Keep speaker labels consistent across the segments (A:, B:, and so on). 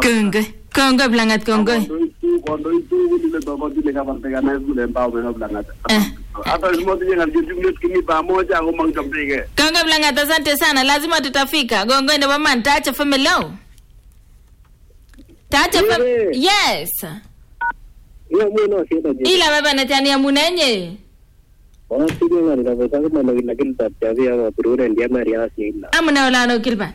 A: Kongoi Blangat kongoi.
B: Kondo itu dile baba dile kaparte kana dule mbao meno Blangat. Hata zimoto jenga jumlet kimi pamoja au mangambike.
A: Kongoi Blangat, asante sana. Lazima tutafika. Kongoi na mama nitaacha family leo. Yes. Ila baba natania munenye. Amuna wala no kilba.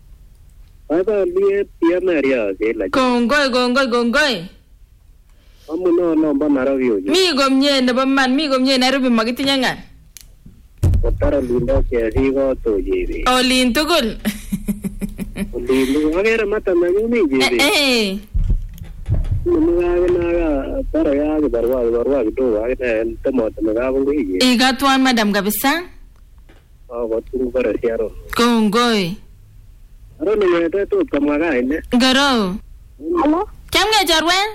A: Gongoi.
B: Amuna no Nairobi.
A: Mi gomnye na baman mi gomnye Nairobi magitinya nga.
B: Otara lindo ke rigo to jebe.
A: Olin tugul.
B: Olin agera mata na ni jebe. Naga para ya barwa do agena tomato naga bongi.
A: Igatwan madam kabisa.
B: Watu para siaro.
A: Gongoi.
B: Aro ni to kamaga ine.
A: Garo.
C: Hello?
A: Chamge jarwen?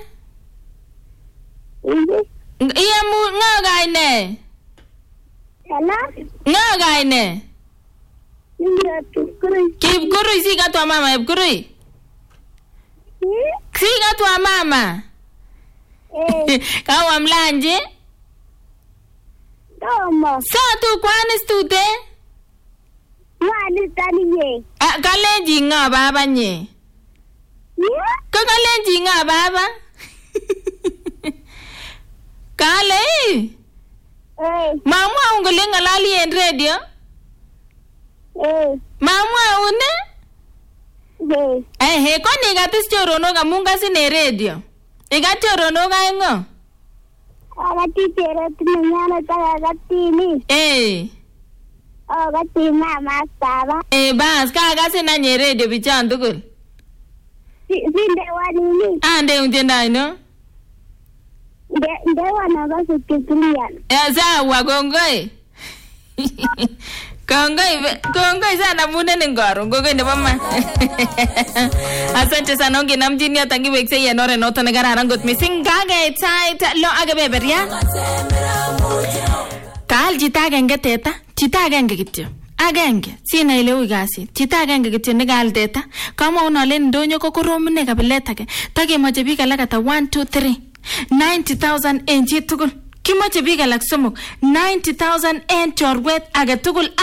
A: Iya mu ngaga ine.
C: Hello?
A: Ngaga ine.
C: Iya tukuri.
A: Kip kurui si gatwa mama kurui. Si gatwa mama. Kawa mlanje?
C: Toma.
A: Sa tu kwani stute?
C: Wani taniye.
A: Kalenji nga baba nye. Ka kalenji nga baba? Kale? Mama ungolenga lali en radio? Mama une? Kwani gatis chorono ka munga sine radio? Iga chorono ka ngo?
C: Agati tera tunyana ta agati ni. Agati mama saba.
A: Bas ka ga sina nye radio bichan tugul.
C: Sinde wani ni.
A: Ande unjenda ino?
C: Ndewa na basu kitulian.
A: Sawa gongoi. Kongoi sana munene ngoro ngogoi ne mama. Asante sana onge namjini atangi wekse ya nore nota negara rangot missing gaga etait lo aga beberia. Kaal chita agenge teta, chita agenge kityo. Agenge, sina ile uigasi. Chita agenge kityo negal teta. Kama unalen ndonyo ko korom ne kabilet age. Takemoche biik alak ata 1 2 3. 90,000 en chitugul. Kimoche biik alak somok 90,000 en chorwet age tugul.